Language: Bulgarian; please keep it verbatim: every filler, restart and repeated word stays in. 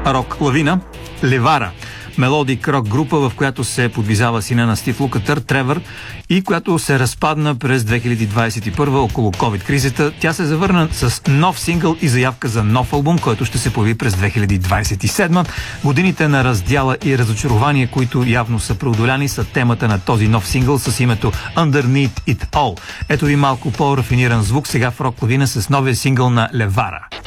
рок лавина Левара. Мелодик рок група, в която се подвизава сина на Стив Лукатър, Тревър, и която се разпадна през две хиляди двадесет и първа около COVID-кризата. Тя се завърна с нов сингъл и заявка за нов албум, който ще се появи през две хиляди двадесет и седма. Годините на раздяла и разочарование, които явно са преодоляни, са темата на този нов сингъл с името Underneath It All. Ето ви малко по-рафиниран звук сега в рок лавина с новия сингъл на Левара.